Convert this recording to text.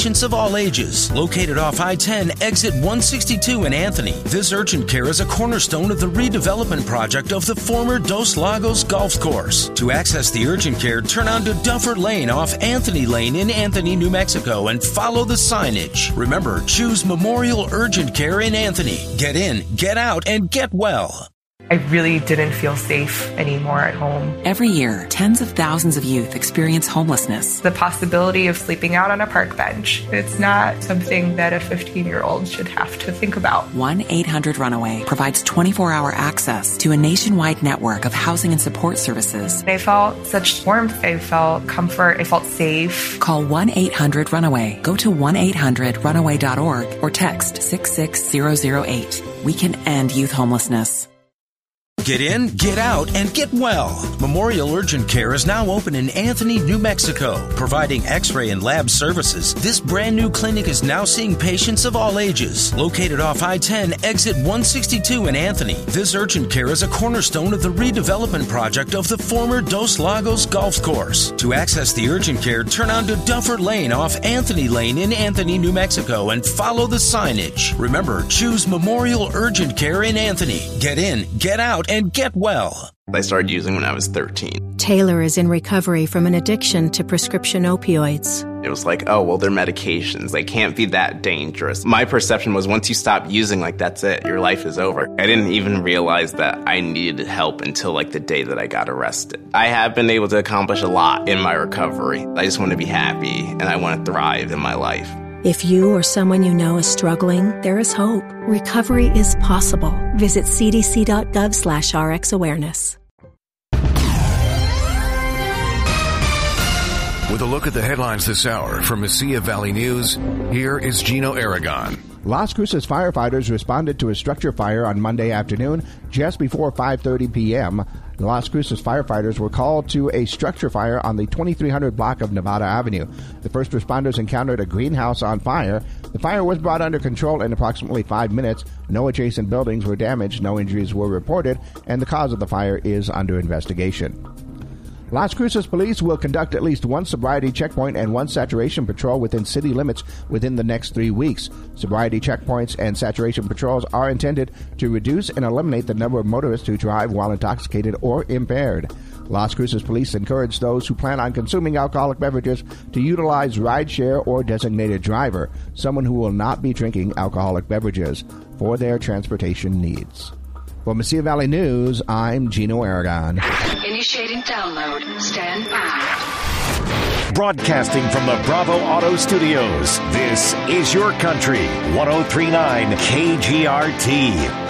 patients of all ages. Located off I-10, exit 162 in Anthony, this urgent care is a cornerstone of the redevelopment project of the former Dos Lagos Golf Course. To access the urgent care, turn onto Duffer Lane off Anthony Lane in Anthony, New Mexico, and follow the signage. Remember, choose Memorial Urgent Care in Anthony. Get in, get out, and get well. I really didn't feel safe anymore at home. Every year, tens of thousands of youth experience homelessness. The possibility of sleeping out on a park bench, it's not something that a 15-year-old should have to think about. 1-800-RUNAWAY provides 24-hour access to a nationwide network of housing and support services. I felt such warmth. I felt comfort. I felt safe. Call 1-800-RUNAWAY. Go to 1-800-RUNAWAY.org or text 66008. We can end youth homelessness. Get in, get out, and get well. Memorial Urgent Care is now open in Anthony, New Mexico, providing x-ray and lab services. This brand new clinic is now seeing patients of all ages. Located off I-10, exit 162 in Anthony, this urgent care is a cornerstone of the redevelopment project of the former Dos Lagos Golf Course. To access the urgent care, turn onto Duffer Lane off Anthony Lane in Anthony, New Mexico, and follow the signage. Remember, choose Memorial Urgent Care in Anthony. Get in, get out, and get well. I started using when I was 13. Taylor is in recovery from an addiction to prescription opioids. It was like, oh, well, they're medications. They can't be that dangerous. My perception was once you stop using, like, that's it. Your life is over. I didn't even realize that I needed help until, like, the day that I got arrested. I have been able to accomplish a lot in my recovery. I just want to be happy, and I want to thrive in my life. If you or someone you know is struggling, there is hope. Recovery is possible. Visit cdc.gov/RxAwareness. With a look at the headlines this hour from Mesilla Valley News, here is Gino Aragon. Las Cruces firefighters responded to a structure fire on Monday afternoon just before 5:30 p.m. The Las Cruces firefighters were called to a structure fire on the 2300 block of Nevada Avenue. The first responders encountered a greenhouse on fire. The fire was brought under control in approximately 5 minutes. No adjacent buildings were damaged, no injuries were reported, and the cause of the fire is under investigation. Las Cruces police will conduct at least one sobriety checkpoint and one saturation patrol within city limits within the next 3 weeks. Sobriety checkpoints and saturation patrols are intended to reduce and eliminate the number of motorists who drive while intoxicated or impaired. Las Cruces police encourage those who plan on consuming alcoholic beverages to utilize rideshare or designated driver, someone who will not be drinking alcoholic beverages, for their transportation needs. For Mesilla Valley News, I'm Gino Aragon. Initiating download. Stand by. Broadcasting from the Bravo Auto Studios, this is Your Country, 103.9 KGRT.